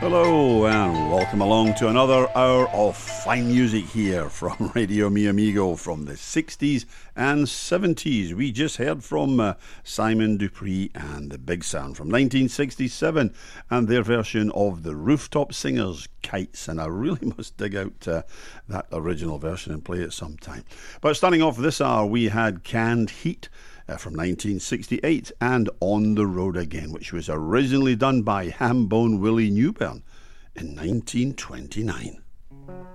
Hello and welcome along to another hour of fine music here from Radio Mi Amigo from the 60s and 70s. We just heard from Simon Dupree and the Big Sound from 1967 and their version of the Rooftop Singers, Kites, and I really must dig out that original version and play it sometime. But starting off this hour, we had Canned Heat from 1968 and On the Road Again, which was originally done by Hambone Willie Newburn in 1929.